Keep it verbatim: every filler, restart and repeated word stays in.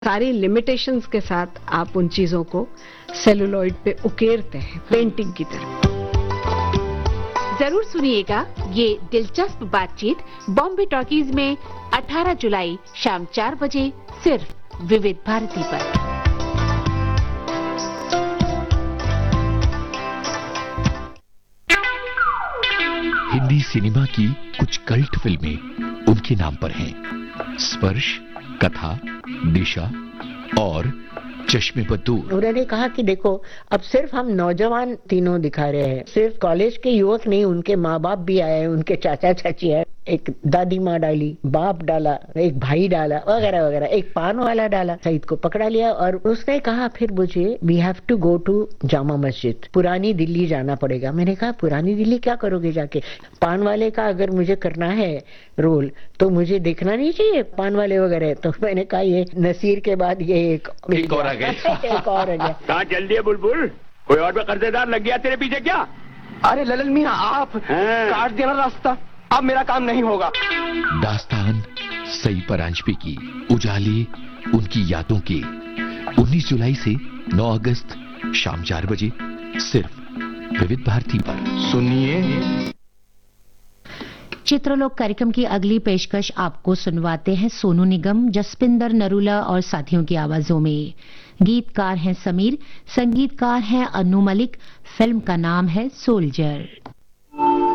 सारी लिमिटेशंस के साथ आप उन चीजों को सेलुलॉइड पे उकेरते हैं पेंटिंग की तरह। जरूर सुनिएगा ये दिलचस्प बातचीत बॉम्बे टॉकीज में अठारह जुलाई शाम चार बजे सिर्फ विविध भारती पर। हिंदी सिनेमा की कुछ कल्ट फिल्में उनके नाम पर हैं। स्पर्श, कथा, दिशा और चश्मे पर दूर। उन्होंने कहा कि देखो अब सिर्फ हम नौजवान तीनों दिखा रहे हैं, सिर्फ कॉलेज के युवक नहीं, उनके माँ बाप भी आए, उनके चाचा चाची आए, एक दादी माँ डाली, बाप डाला, एक भाई डाला, वगैरह वगैरह, एक पान वाला डाला। सईद को पकड़ा लिया और उसने कहा फिर मुझे we have to go to Jama Masjid, पुरानी दिल्ली जाना पड़ेगा। मैंने कहा पुरानी दिल्ली क्या करोगे जाके? पान वाले का अगर मुझे करना है रोल तो मुझे देखना नहीं चाहिए पान वाले वगैरह। तो मैंने कहा ये नसीर के बाद ये एक, एक और आ गया। एक और आ गया। कहाँ जल्दी है बुलबुल? कोई और भी कर्जेदार लग गया तेरे पीछे क्या? अरे ललन मियां आप काट देना रास्ता, अब मेरा काम नहीं होगा। दास्तान सई परांजपे की, उजाले उनकी यादों के। उन्नीस जुलाई से नौ अगस्त शाम चार बजे सिर्फ विविध भारती पर। सुनिए चित्रलोक कार्यक्रम की अगली पेशकश आपको सुनवाते हैं सोनू निगम, जसपिंदर नरूला और साथियों की आवाजों में। गीतकार हैं समीर, संगीतकार हैं अनु मलिक। फिल्म का नाम है सोल्जर।